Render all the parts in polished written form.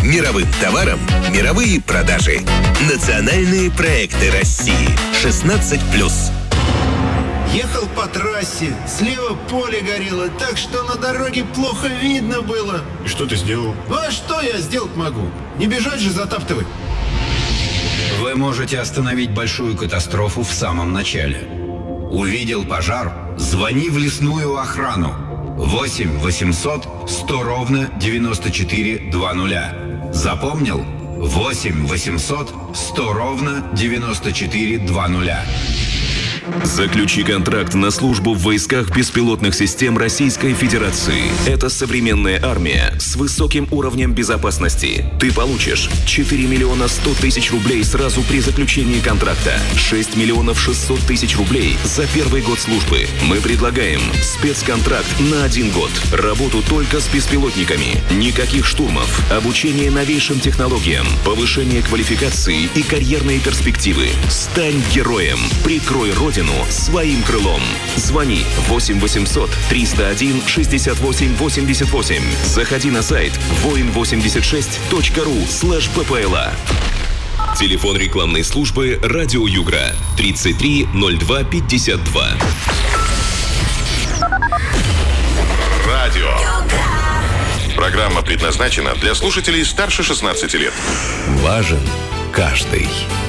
Мировым товарам мировые продажи. Национальные проекты России. 16+. Ехал по трассе, слева поле горело, так что на дороге плохо видно было. И что ты сделал? А что я сделать могу? Не бежать же затаптывать. Вы можете остановить большую катастрофу в самом начале. Увидел пожар? Звони в лесную охрану. 8 800 100 ровно 94 20. Запомнил? 8 800 100 ровно 94 20. Заключи контракт на службу в войсках беспилотных систем Российской Федерации. Это современная армия с высоким уровнем безопасности. Ты получишь 4 миллиона 100 тысяч рублей сразу при заключении контракта, 6 миллионов 600 тысяч рублей за первый год службы. Мы предлагаем спецконтракт на 1 год, работу только с беспилотниками, никаких штурмов, обучение новейшим технологиям, повышение квалификации и карьерные перспективы. Стань героем, прикрой Родину своим крылом. Звони 8 800 301 68 88. Заходи на сайт voin86.ru/ppla. Телефон рекламной службы «Радио Югра» 33 02 52. Радио. Программа предназначена для слушателей старше 16 лет. Важен каждый.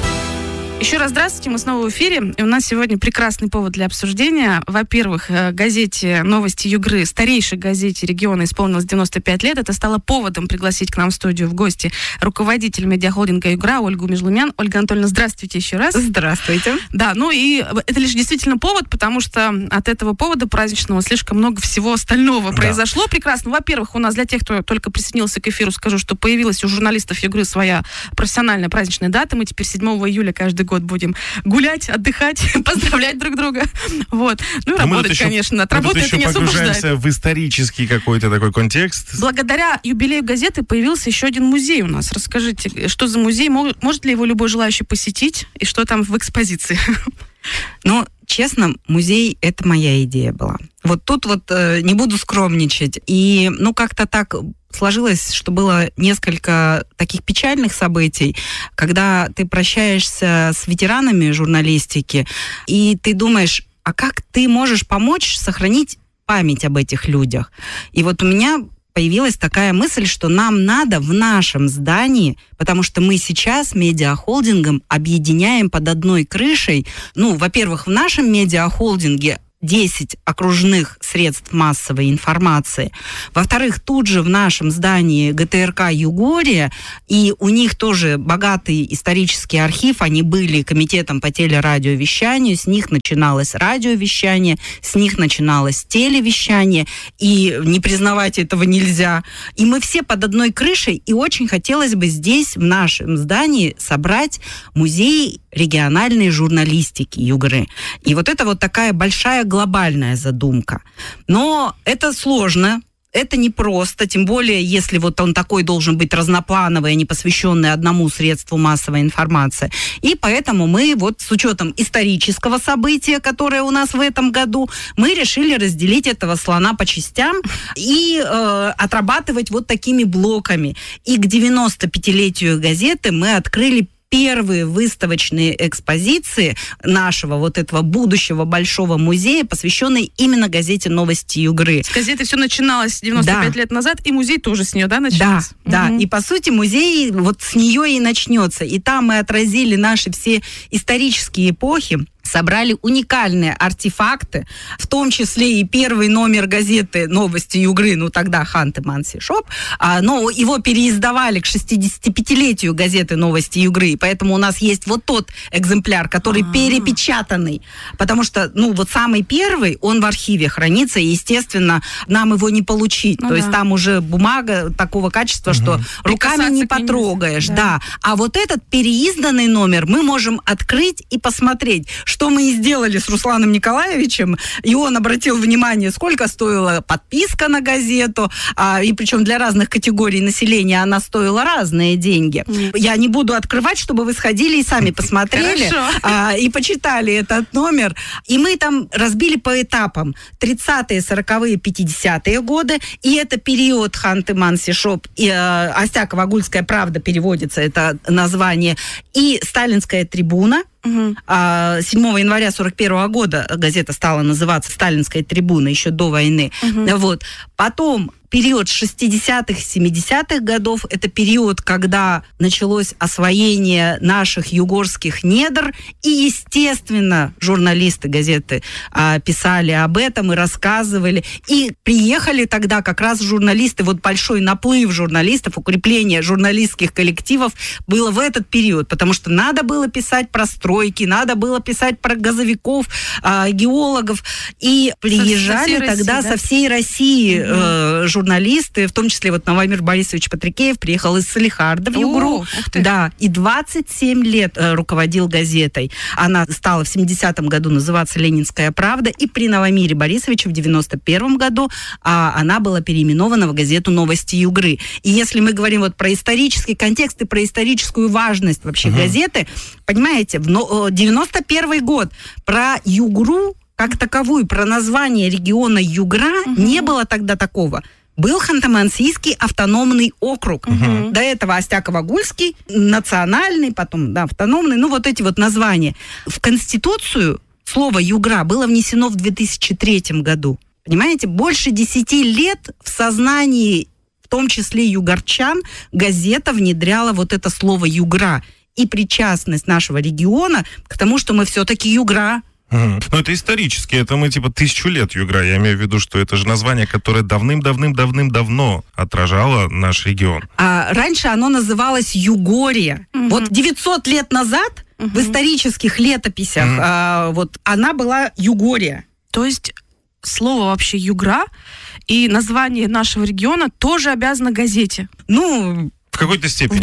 Еще раз здравствуйте, мы снова в эфире. И у нас сегодня прекрасный повод для обсуждения. Во-первых, газете «Новости Югры», старейшей газете региона, исполнилось 95 лет. Это стало поводом пригласить к нам в студию в гости руководитель медиахолдинга «Югра» Ольгу Межлумян. Ольга Анатольевна, здравствуйте еще раз. Здравствуйте. Да, ну и это лишь действительно повод, потому что от этого повода праздничного слишком много всего остального произошло. Прекрасно. Во-первых, у нас, для тех, кто только присоединился к эфиру, скажу, что появилась у журналистов Югры своя профессиональная праздничная дата. Мы теперь 7 июля каждый год будем гулять, отдыхать, поздравлять друг друга. Вот. Ну и работать, конечно. От работы это не освобождает. Мы погружаемся в исторический какой-то такой контекст. Благодаря юбилею газеты появился еще один музей у нас. Расскажите, что за музей? Может ли его любой желающий посетить? И что там в экспозиции? Ну, честно, музей — это моя идея была. Вот тут вот не буду скромничать. И, как-то так сложилось, что было несколько таких печальных событий, когда ты прощаешься с ветеранами журналистики, и ты думаешь, а как ты можешь помочь сохранить память об этих людях? И вот у меня появилась такая мысль, что нам надо в нашем здании, потому что мы сейчас медиахолдингом объединяем под одной крышей, во-первых, в нашем медиахолдинге 10 окружных средств массовой информации. Во-вторых, тут же в нашем здании ГТРК «Югория», и у них тоже богатый исторический архив, они были комитетом по телерадиовещанию, с них начиналось радиовещание, с них начиналось телевещание, и не признавать этого нельзя. И мы все под одной крышей, и очень хотелось бы здесь, в нашем здании, собрать музей региональной журналистики Югры. И вот это вот такая большая глобальная задумка. Но это сложно, это непросто, тем более, если вот он такой должен быть разноплановый, а не посвященный одному средству массовой информации. И поэтому мы вот с учетом исторического события, которое у нас в этом году, мы решили разделить этого слона по частям и отрабатывать вот такими блоками. И к 95-летию газеты мы открыли первые выставочные экспозиции нашего вот этого будущего большого музея, посвященные именно газете «Новости Югры». С газеты все начиналось 95 лет назад, и музей тоже с нее, начался? Да. И, по сути, музей вот с нее и начнется. И там мы отразили наши все исторические эпохи, собрали уникальные артефакты, в том числе и первый номер газеты «Новости Югры», тогда Ханты-Манси Шоп, но его переиздавали к 65-летию газеты «Новости Югры», и поэтому у нас есть вот тот экземпляр, который перепечатанный, потому что, вот самый первый, он в архиве хранится, и, естественно, нам его не получить, то есть там уже бумага такого качества, что руками не потрогаешь, да. А вот этот переизданный номер мы можем открыть и посмотреть, что мы и сделали с Русланом Николаевичем, и он обратил внимание, сколько стоила подписка на газету, и причем для разных категорий населения она стоила разные деньги. Я не буду открывать, чтобы вы сходили и сами посмотрели, и почитали этот номер. И мы там разбили по этапам 30-е, 40-е, 50-е годы, и это период Ханты-Мансийск, и Остяково-Агульская правда переводится, это название, и Сталинская трибуна. 7 января 1941 года газета стала называться «Сталинская трибуна», еще до войны. Вот. Потом период 60-х, 70-х годов, это период, когда началось освоение наших югорских недр, и, естественно, журналисты газеты писали об этом и рассказывали. И приехали тогда как раз журналисты, вот большой наплыв журналистов, укрепление журналистских коллективов было в этот период, потому что надо было писать про стройки, надо было писать про газовиков, геологов, и приезжали тогда со всей России журналисты, в том числе вот Новомир Борисович Патрикеев приехал из Салихарда в Югру. Да, и 27 лет руководил газетой. Она стала в 70-м году называться «Ленинская правда», и при Новомире Борисовиче в 91-м году она была переименована в газету «Новости Югры». И если мы говорим вот про исторический контекст и про историческую важность вообще газеты, понимаете, в 91-й год про Югру как таковую, про название региона Югра не было тогда такого. Был Ханты-Мансийский автономный округ. До этого Остяково-Агульский, национальный, потом автономный, вот эти вот названия. В Конституцию слово «Югра» было внесено в 2003 году. Понимаете, больше 10 лет в сознании, в том числе югорчан, газета внедряла вот это слово «Югра» и причастность нашего региона к тому, что мы все-таки Югра. Ну, это исторически, это мы 1000 лет Югра. Я имею в виду, что это же название, которое давным-давным-давным-давно отражало наш регион. Раньше оно называлось Югория. Вот 900 лет назад в исторических летописях вот она была Югория. То есть слово вообще «Югра» и название нашего региона тоже обязано газете? В какой-то степени.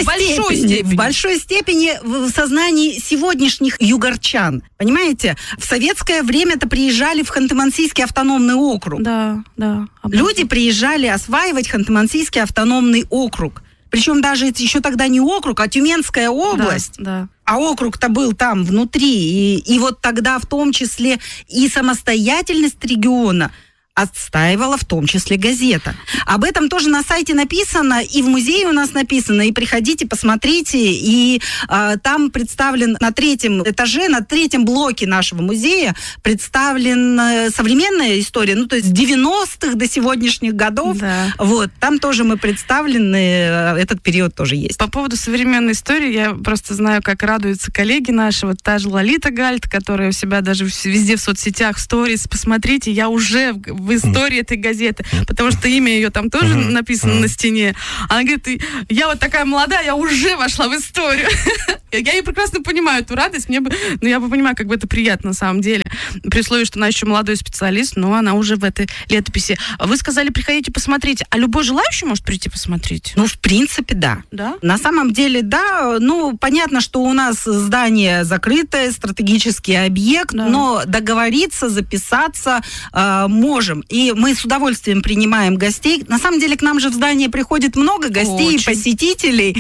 В большой степени в сознании сегодняшних югорчан. Понимаете? В советское время-то приезжали в Ханты-Мансийский автономный округ. Да. Люди приезжали осваивать Ханты-Мансийский автономный округ. Причем даже еще тогда не округ, а Тюменская область. Да. А округ-то был там внутри. И вот тогда в том числе и самостоятельность региона отстаивала в том числе газета. Об этом тоже на сайте написано, и в музее у нас написано, и приходите, посмотрите, и там представлен на 3-м этаже, на 3-м блоке нашего музея представлена современная история, то есть с 90-х до сегодняшних годов. Да. Вот, там тоже мы представлены, этот период тоже есть. По поводу современной истории, я просто знаю, как радуются коллеги наши, вот та же Лолита Гальт, которая у себя даже везде в соцсетях, в сторис, посмотрите, я уже в истории этой газеты, потому что имя ее там тоже написано на стене. Она говорит, я вот такая молодая, я уже вошла в историю. Я ее прекрасно понимаю, эту радость, я бы понимаю, как бы это приятно на самом деле, при условии, что она еще молодой специалист, но она уже в этой летописи. Вы сказали, приходите посмотреть, а любой желающий может прийти посмотреть? В принципе, да. Да? На самом деле, да. Понятно, что у нас здание закрытое, стратегический объект, но договориться, записаться можем. И мы с удовольствием принимаем гостей. На самом деле, к нам же в здание приходит много гостей, посетителей,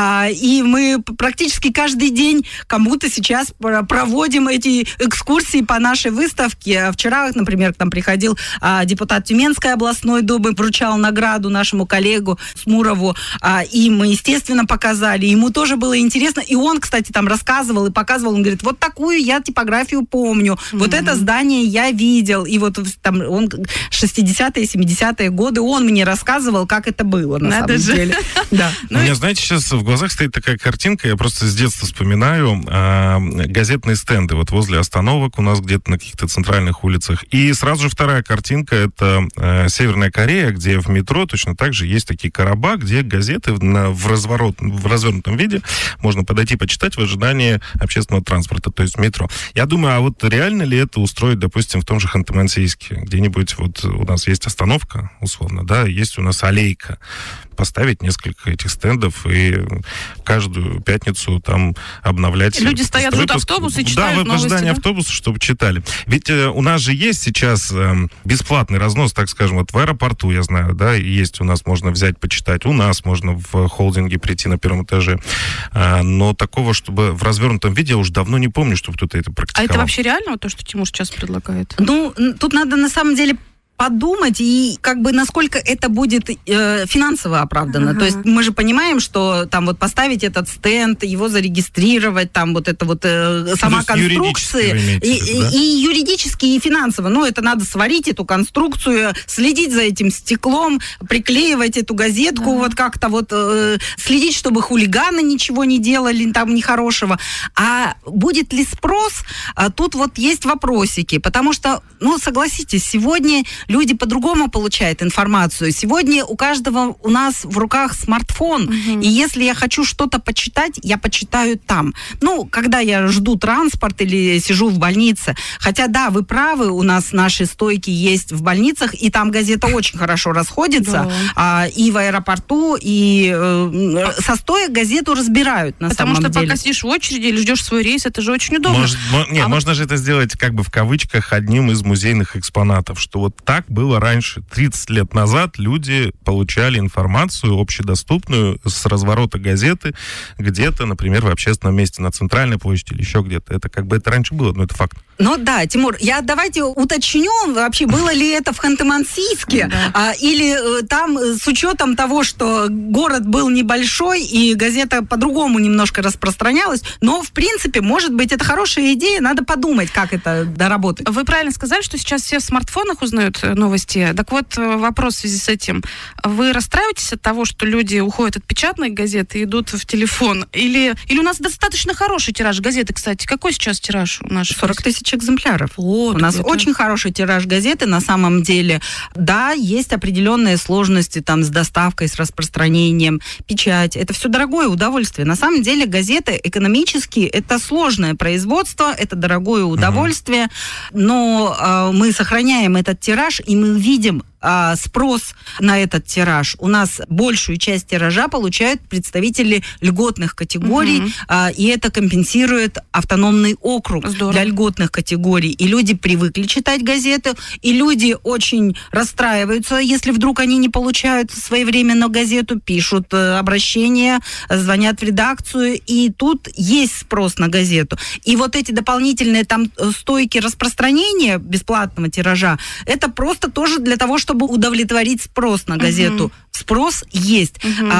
и мы практически каждый день кому-то сейчас проводим эти экскурсии по нашей выставке. Вчера, например, к нам приходил депутат Тюменской областной думы, вручал награду нашему коллегу Смурову, и мы, естественно, показали. Ему тоже было интересно, и он, кстати, там рассказывал и показывал, он говорит, вот такую я типографию помню, вот это здание я видел, и вот там он 60-е, 70-е годы, он мне рассказывал, как это было, на самом деле. Да. У меня, знаете, сейчас в глазах стоит такая картинка, я просто с детства вспоминаю газетные стенды вот возле остановок у нас где-то на каких-то центральных улицах. И сразу же вторая картинка, это Северная Корея, где в метро точно так же есть такие короба, где газеты в развернутом виде можно подойти почитать в ожидании общественного транспорта, то есть метро. Я думаю, а вот реально ли это устроить, допустим, в том же Ханты-Мансийске? Где-нибудь вот у нас есть остановка, условно, да, есть у нас аллейка. поставить несколько этих стендов и каждую пятницу там обновлять. Люди стоят, ждут автобус и читают новости. Да, в ожидании автобуса, чтобы читали. Ведь у нас же есть сейчас бесплатный разнос, так скажем, вот в аэропорту, я знаю, да, есть у нас, можно взять, почитать. У нас можно в холдинге прийти на первом этаже. Но такого, чтобы в развернутом виде, я уже давно не помню, чтобы кто-то это практиковал. А это вообще реально, то, что Тимур сейчас предлагает? Ну, тут надо на самом деле подумать, и как бы насколько это будет финансово оправдано. То есть мы же понимаем, что там вот поставить этот стенд, его зарегистрировать, там вот это вот сама конструкция, и юридически, и финансово. Ну, это надо сварить эту конструкцию, следить за этим стеклом, приклеивать эту газетку, вот как-то вот следить, чтобы хулиганы ничего не делали там нехорошего. А будет ли спрос? Тут вот есть вопросики, потому что, ну, согласитесь, сегодня люди по-другому получают информацию. Сегодня у каждого у нас в руках смартфон, и если я хочу что-то почитать, я почитаю там. Ну, когда я жду транспорт или сижу в больнице. Хотя, да, вы правы, у нас наши стойки есть в больницах, и там газета очень хорошо расходится, и в аэропорту, и со стоек газету разбирают, на самом деле. Потому что пока сидишь в очереди или ждешь свой рейс, это же очень удобно. Можно же это сделать, как бы в кавычках, одним из музейных экспонатов, что вот так было раньше. 30 лет назад люди получали информацию общедоступную с разворота газеты где-то, например, в общественном месте, на центральной площади или еще где-то. Это как бы это раньше было, но это факт. Ну да, Тимур, я давайте уточню, вообще было ли это в Ханты-Мансийске, или там с учетом того, что город был небольшой и газета по-другому немножко распространялась, но в принципе, может быть, это хорошая идея, надо подумать, как это доработать. Вы правильно сказали, что сейчас все в смартфонах узнают новости. Так вот, вопрос в связи с этим. Вы расстраиваетесь от того, что люди уходят от печатной газеты и идут в телефон? Или у нас достаточно хороший тираж газеты, кстати? Какой сейчас тираж у нас? 40 тысяч экземпляров. У нас очень хороший тираж газеты, на самом деле. Да, есть определенные сложности там с доставкой, с распространением, печать. Это все дорогое удовольствие. На самом деле газета экономически это сложное производство, это дорогое удовольствие, но мы сохраняем этот тираж, и мы видим спрос на этот тираж. У нас большую часть тиража получают представители льготных категорий, и это компенсирует автономный округ для льготных категорий. И люди привыкли читать газеты, и люди очень расстраиваются, если вдруг они не получают своевременно газету, пишут обращения, звонят в редакцию, и тут есть спрос на газету. И вот эти дополнительные там стойки распространения бесплатного тиража, это просто тоже для того, чтобы удовлетворить спрос на газету. Спрос есть.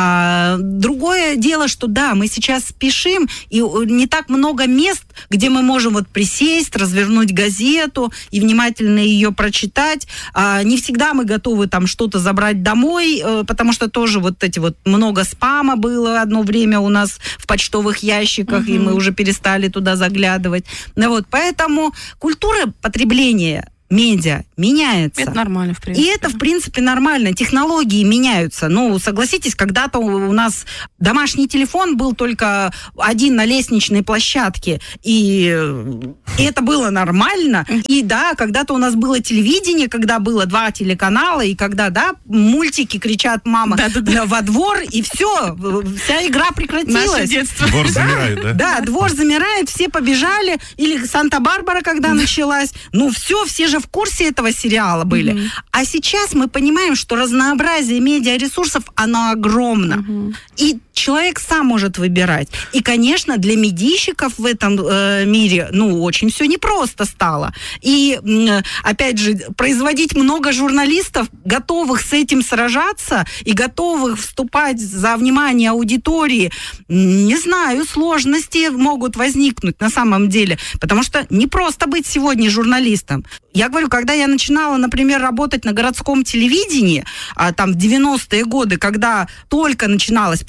Другое дело, что да, мы сейчас спешим, и не так много мест, где мы можем вот присесть, развернуть газету и внимательно ее прочитать. Не всегда мы готовы там что-то забрать домой, потому что тоже вот эти вот много спама было одно время у нас в почтовых ящиках, и мы уже перестали туда заглядывать. Вот, поэтому культура потребления медиа меняется. Это нормально, в принципе. И это, в принципе, нормально. Технологии меняются. Ну, согласитесь, когда-то у нас домашний телефон был только один на лестничной площадке, и это было нормально. И да, когда-то у нас было телевидение, когда было 2 телеканала, и когда, да, мультики кричат «мама» во двор, и все, вся игра прекратилась. Наше детство. Двор замирает, да? Да, двор замирает, все побежали. Или Санта-Барбара, когда началась. Ну, все же в курсе этого сериала были. А сейчас мы понимаем, что разнообразие медиаресурсов, оно огромно. И человек сам может выбирать. И, конечно, для медийщиков в этом мире, ну, очень все непросто стало. И, опять же, производить много журналистов, готовых с этим сражаться и готовых вступать за внимание аудитории, не знаю, сложности могут возникнуть на самом деле. Потому что не просто быть сегодня журналистом. Я говорю, когда я начинала, например, работать на городском телевидении, там в 90-е годы, когда только начиналось появляться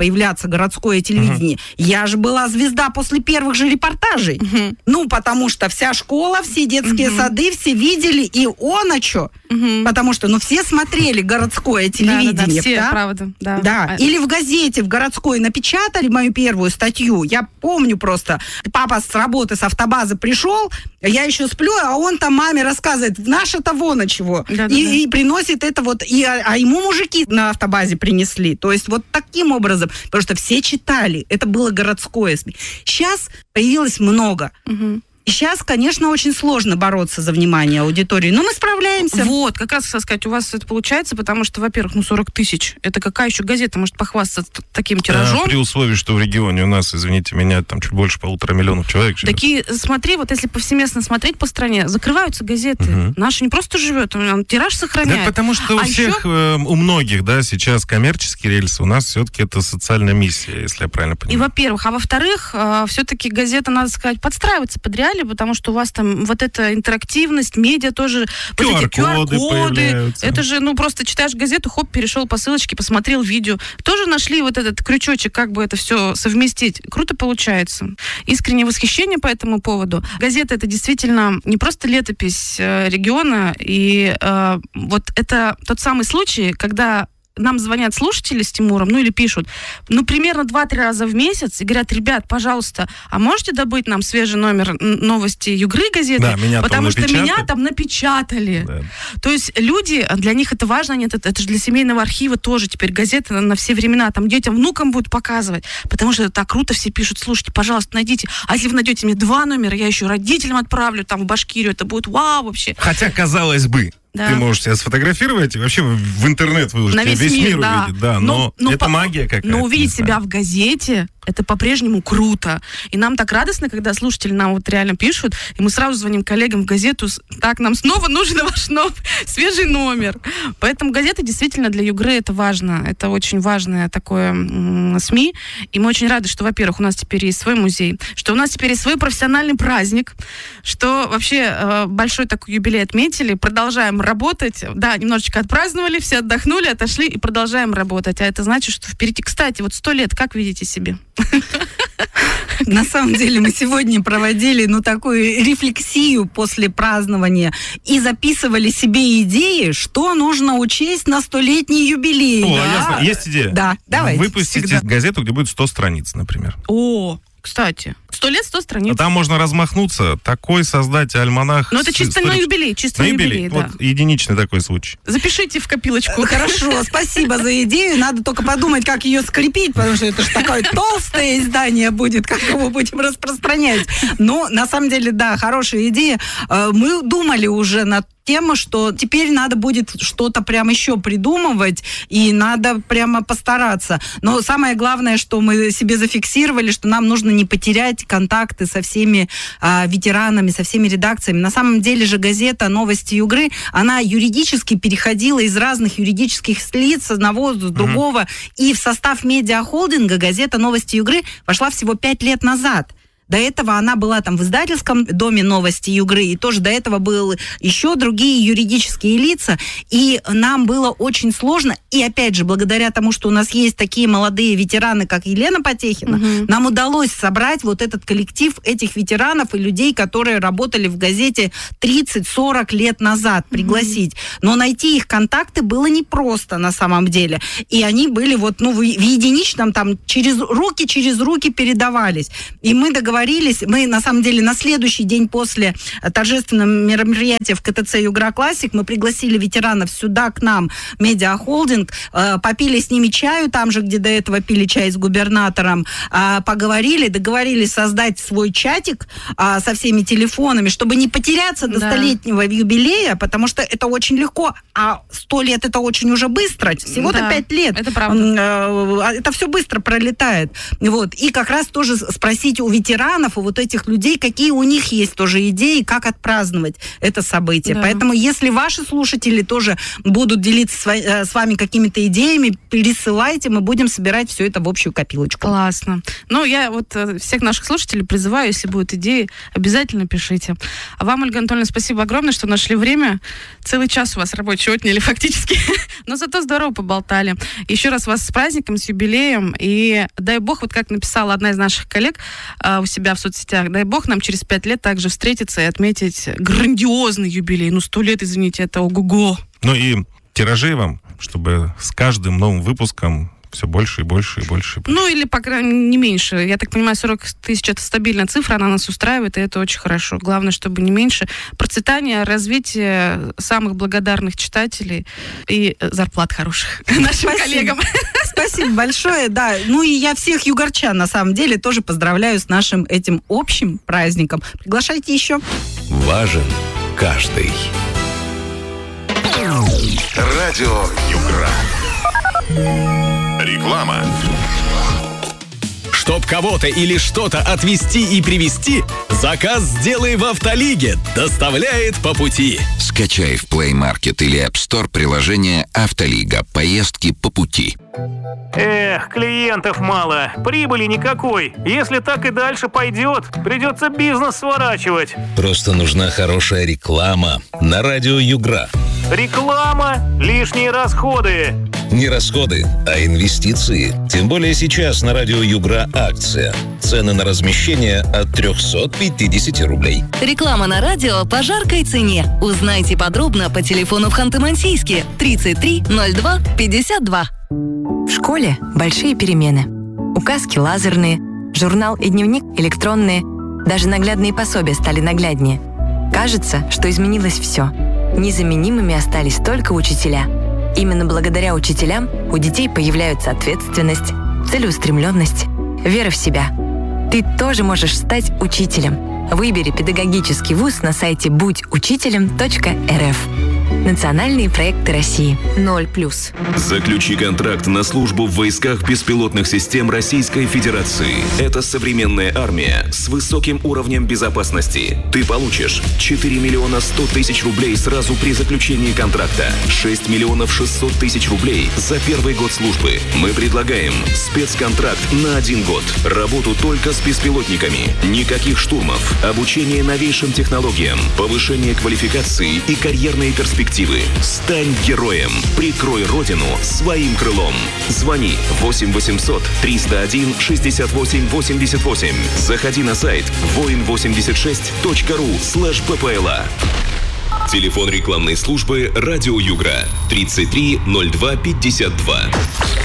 называется городское телевидение. Я же была звезда после первых же репортажей. Ну, потому что вся школа, все детские сады, все видели, и он, а что? Потому что, ну, все смотрели городское телевидение. Все, правда. Да. Или в газете, в городской напечатали мою первую статью. Я помню просто, папа с работы, с автобазы пришел, я еще сплю, а он там маме рассказывает, наше-то вон от чего. И приносит это вот, а ему мужики на автобазе принесли. То есть вот таким образом, потому что все читали, это было городское СМИ. Сейчас появилось много. И сейчас, конечно, очень сложно бороться за внимание аудитории, но мы справляемся. Вот, как раз хотела сказать, у вас это получается, потому что, во-первых, 40 тысяч, это какая еще газета может похвастаться таким тиражом? При условии, что в регионе у нас, извините меня, там чуть больше 1,5 миллиона человек живет. Такие, смотри, вот если повсеместно смотреть по стране, закрываются газеты. Наша не просто живет, он тираж сохраняет. Да, потому что у всех, у многих, да, сейчас коммерческие рельсы, у нас все-таки это социальная миссия, если я правильно понимаю. И, во-первых, а во-вторых, все-таки газета, надо сказать, подстраивается под реалии, потому что у вас там вот эта интерактивность, медиа тоже, вот эти QR-коды, это же, ну, просто читаешь газету, хоп, перешел по ссылочке, посмотрел видео. Тоже нашли вот этот крючочек, как бы это все совместить. Круто получается. Искреннее восхищение по этому поводу. Газета — это действительно не просто летопись региона, и вот это тот самый случай, когда нам звонят слушатели с Тимуром, ну или пишут, ну примерно 2-3 раза в месяц и говорят, ребят, пожалуйста, а можете добыть нам свежий номер новости Югры газеты? Да, меня потому что напечатали. меня там напечатали. Да. То есть люди, для них это важно, нет, это же для семейного архива тоже теперь газеты на все времена, там детям, внукам будут показывать, потому что это так круто, все пишут, слушайте, пожалуйста, найдите, а если вы найдете мне 2 номера, я еще родителям отправлю там в Башкирию, это будет вау вообще. Хотя, казалось бы, Да. ты можешь себя сфотографировать и вообще в интернет выложить, На весь мир да. увидит, да, но это магия какая-то. Но увидеть себя в газете, это по-прежнему круто. И нам так радостно, когда слушатели нам вот реально пишут, и мы сразу звоним коллегам в газету, так, нам снова нужен ваш свежий номер. Поэтому газета действительно для Югры это важно. Это очень важное такое СМИ. И мы очень рады, что, во-первых, у нас теперь есть свой музей, что у нас теперь есть свой профессиональный праздник, что вообще большой такой юбилей отметили, продолжаем работать. Да, немножечко отпраздновали, все отдохнули, отошли и продолжаем работать. А это значит, что впереди, кстати, вот 100 лет, как видите себе? На самом деле мы сегодня проводили, такую рефлексию после празднования и записывали себе идеи, что нужно учесть на 100-летний юбилей. О, ясно. Есть идея? Да, давайте. Выпустите газету, где будет 100 страниц, например. О, кстати, 100 лет, 100 страниц. А там можно размахнуться. Такой создать альманах. Ну, это чисто на юбилей, чисто на юбилей, да. Вот единичный такой случай. Запишите в копилочку. Хорошо, спасибо за идею. Надо только подумать, как ее скрепить, потому что это же такое толстое издание будет, как его будем распространять. Но, на самом деле, да, хорошая идея. Мы думали уже над тема, что теперь надо будет что-то прям еще придумывать, и надо прямо постараться. Но самое главное, что мы себе зафиксировали, что нам нужно не потерять контакты со всеми ветеранами, со всеми редакциями. На самом деле же газета «Новости Югры», она юридически переходила из разных юридических лиц, с одного, с другого, и в состав медиахолдинга газета «Новости Югры» вошла всего 5 лет назад. До этого она была там в издательском доме «Новости Югры», и тоже до этого были еще другие юридические лица, и нам было очень сложно, и опять же, благодаря тому, что у нас есть такие молодые ветераны, как Елена Потехина, нам удалось собрать вот этот коллектив этих ветеранов и людей, которые работали в газете 30-40 лет назад, пригласить. Но найти их контакты было непросто на самом деле, и они были вот, в единичном, там, через руки передавались. И мы договорились, мы, на самом деле, на следующий день после торжественного мероприятия в КТЦ «Югра Классик» мы пригласили ветеранов сюда, к нам, медиахолдинг, попили с ними чаю, там же, где до этого пили чай с губернатором, поговорили, договорились создать свой чатик со всеми телефонами, чтобы не потеряться до 100-летнего юбилея, потому что это очень легко, а 100 лет это очень уже быстро, всего-то 5 лет. Это правда. Это все быстро пролетает. Вот. И как раз тоже спросить у ветеранов, ветеранов и вот этих людей, какие у них есть тоже идеи, как отпраздновать это событие. Да. Поэтому, если ваши слушатели тоже будут делиться с вами какими-то идеями, присылайте, мы будем собирать все это в общую копилочку. Классно. Ну, я вот всех наших слушателей призываю, если будут идеи, обязательно пишите. А вам, Ольга Анатольевна, спасибо огромное, что нашли время. Целый час у вас рабочий отняли фактически. Но зато здорово поболтали. Еще раз вас с праздником, с юбилеем. И дай бог, вот как написала одна из наших коллег у себя в соцсетях, дай бог нам через 5 лет также встретиться и отметить грандиозный юбилей. 100 лет, извините, это ого-го. Ну и тиражей вам, чтобы с каждым новым выпуском все больше и больше и больше. Ну, или, по крайней мере, не меньше. Я так понимаю, 40 тысяч — это стабильная цифра, она нас устраивает, и это очень хорошо. Главное, чтобы не меньше. Процветание, развитие самых благодарных читателей и зарплат хороших нашим коллегам. Спасибо большое, да. Ну и я всех югорчан, на самом деле, тоже поздравляю с нашим этим общим праздником. Приглашайте еще. Важен каждый. Радио Югра. Реклама. Чтоб кого-то или что-то отвезти и привезти, заказ сделай в Автолиге. Доставляет по пути. Скачай в Play Market или App Store приложение «Автолига». Поездки по пути. Эх, клиентов мало, прибыли никакой. Если так и дальше пойдет, придется бизнес сворачивать. Просто нужна хорошая реклама на радио Югра. Реклама, лишние расходы. Не расходы, а инвестиции. Тем более сейчас на радио Югра акция. Цены на размещение от 350 рублей. Реклама на радио по жаркой цене. Узнайте подробно по телефону в Ханты-Мансийске 33 02 52. В школе большие перемены. Указки лазерные, журнал и дневник электронные. Даже наглядные пособия стали нагляднее. Кажется, что изменилось все. Незаменимыми остались только учителя. Именно благодаря учителям у детей появляются ответственность, целеустремленность, вера в себя. Ты тоже можешь стать учителем. Выбери педагогический вуз на сайте будьучителем.рф. Национальные проекты России. 0+. Заключи контракт на службу в войсках беспилотных систем Российской Федерации. Это современная армия с высоким уровнем безопасности. Ты получишь 4 миллиона 100 тысяч рублей сразу при заключении контракта, 6 миллионов 600 тысяч рублей за первый год службы. Мы предлагаем спецконтракт на 1 год. Работу только с беспилотниками. Никаких штурмов. Обучение новейшим технологиям. Повышение квалификации и карьерные перспективы. Стань героем. Прикрой родину своим крылом. Звони 8 800 301 68 88. Заходи на сайт voin86.ru/ppla. Телефон рекламной службы «Радио Югра» 33 02 52.